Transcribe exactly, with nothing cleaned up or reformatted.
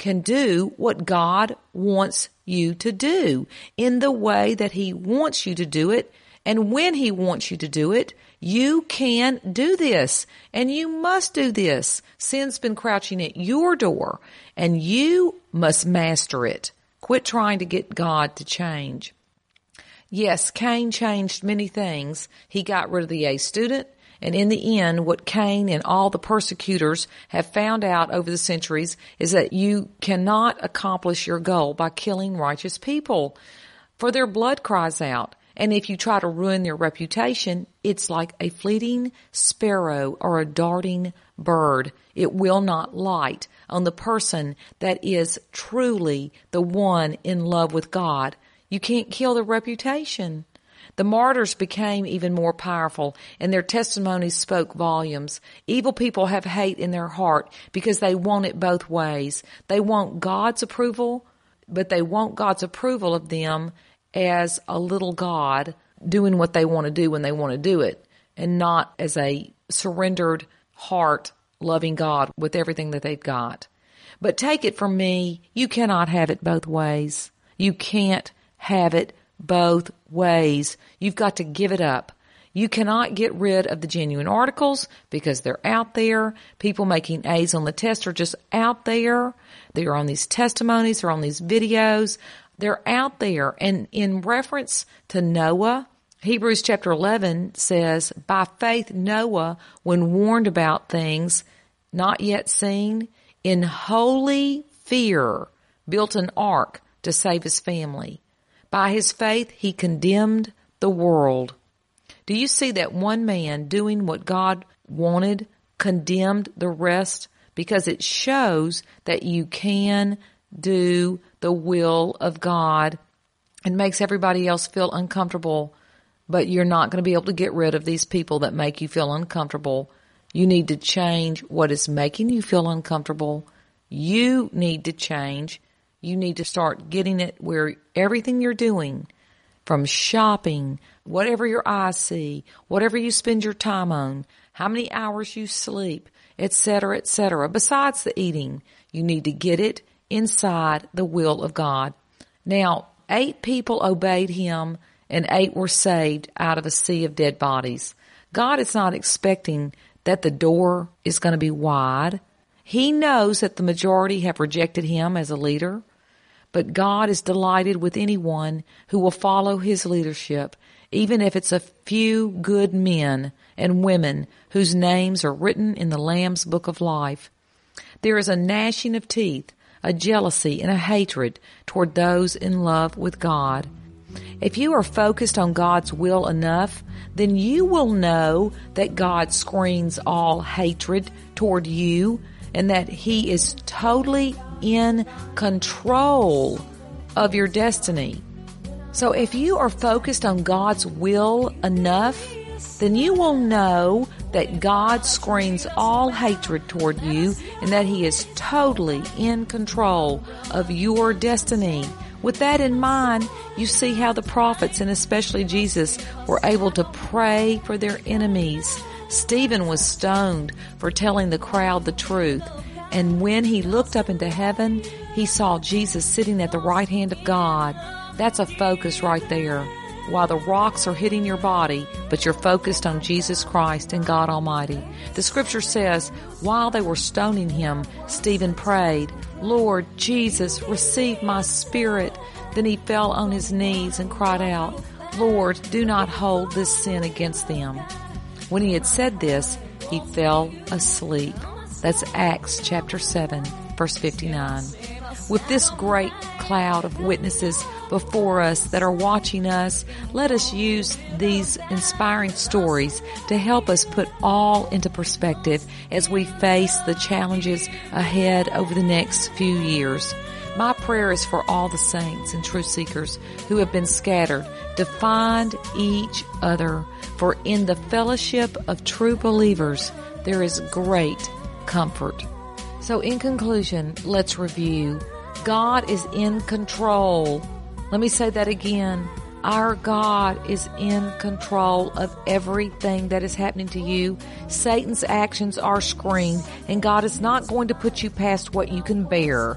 can do what God wants you to do in the way that He wants you to do it. And when He wants you to do it, you can do this, and you must do this. Sin's been crouching at your door, and you must master it. Quit trying to get God to change. Yes, Cain changed many things. He got rid of the A student, and in the end, what Cain and all the persecutors have found out over the centuries is that you cannot accomplish your goal by killing righteous people, for their blood cries out. And if you try to ruin their reputation, it's like a fleeting sparrow or a darting bird. It will not light on the person that is truly the one in love with God. You can't kill their reputation. The martyrs became even more powerful, and their testimonies spoke volumes. Evil people have hate in their heart because they want it both ways. They want God's approval, but they want God's approval of them as a little God doing what they want to do when they want to do it, and not as a surrendered heart loving God with everything that they've got. But take it from me, you cannot have it both ways. You can't have it both ways. You've got to give it up. You cannot get rid of the genuine articles because they're out there. People making A's on the test are just out there. They're on these testimonies, they're on these videos. They're out there. And in reference to Noah, Hebrews chapter eleven says, by faith Noah, when warned about things not yet seen, in holy fear built an ark to save his family. By his faith he condemned the world. Do you see that one man doing what God wanted condemned the rest? Because it shows that you can do the will of God and makes everybody else feel uncomfortable, but you're not going to be able to get rid of these people that make you feel uncomfortable. You need to change what is making you feel uncomfortable. You need to change. You need to start getting it where everything you're doing, from shopping, whatever your eyes see, whatever you spend your time on, how many hours you sleep, et cetera, et cetera, besides the eating, you need to get it inside the will of God. Now, eight people obeyed Him and eight were saved out of a sea of dead bodies. God is not expecting that the door is going to be wide. He knows that the majority have rejected Him as a leader, but God is delighted with anyone who will follow His leadership, even if it's a few good men and women whose names are written in the Lamb's Book of Life. There is a gnashing of teeth, a jealousy, and a hatred toward those in love with God. If you are focused on God's will enough, then you will know that God screens all hatred toward you and that He is totally in control of your destiny. So if you are focused on God's will enough, then you will know that God screens all hatred toward you and that He is totally in control of your destiny. With that in mind, you see how the prophets, and especially Jesus, were able to pray for their enemies. Stephen was stoned for telling the crowd the truth. And when he looked up into heaven, he saw Jesus sitting at the right hand of God. That's a focus right there. While the rocks are hitting your body, but you're focused on Jesus Christ and God Almighty. The scripture says, while they were stoning him, Stephen prayed, Lord Jesus, receive my spirit. Then he fell on his knees and cried out, Lord, do not hold this sin against them. When he had said this, he fell asleep. That's Acts chapter seven, verse fifty-nine. With this great cloud of witnesses before us that are watching us, let us use these inspiring stories to help us put all into perspective as we face the challenges ahead over the next few years. My prayer is for all the saints and truth seekers who have been scattered to find each other, for in the fellowship of true believers there is great comfort. So in conclusion, let's review. God is in control. Let me say that again. Our God is in control of everything that is happening to you. Satan's actions are screened, and God is not going to put you past what you can bear.